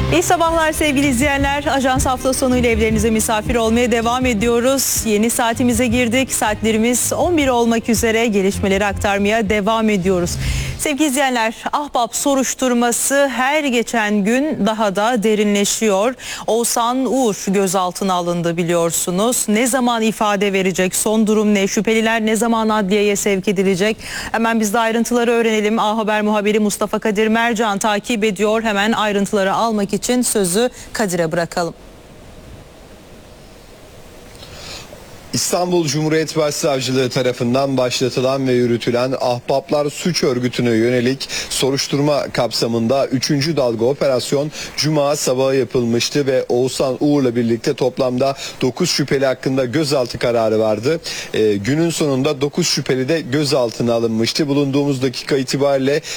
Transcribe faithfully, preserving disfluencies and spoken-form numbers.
İyi sabahlar sevgili izleyenler. Ajans hafta sonuyla evlerinize misafir olmaya devam ediyoruz. Yeni saatimize girdik. Saatlerimiz on bir olmak üzere, gelişmeleri aktarmaya devam ediyoruz. Sevgili izleyenler, Ahbap soruşturması her geçen gün daha da derinleşiyor. Oğuzhan Uğur gözaltına alındı biliyorsunuz. Ne zaman ifade verecek? Son durum ne? Şüpheliler ne zaman adliyeye sevk edilecek? Hemen biz de ayrıntıları öğrenelim. A Haber muhabiri Mustafa Kadir Mercan takip ediyor. Hemen ayrıntıları almak için sözü Kadir'e bırakalım. İstanbul Cumhuriyet Başsavcılığı tarafından başlatılan ve yürütülen Ahbaplar Suç Örgütü'ne yönelik soruşturma kapsamında üçüncü dalga operasyon Cuma sabahı yapılmıştı ve Oğuzhan Uğur'la birlikte toplamda dokuz şüpheli hakkında gözaltı kararı vardı. E, günün sonunda dokuz şüpheli de gözaltına alınmıştı. Bulunduğumuz dakika itibariyle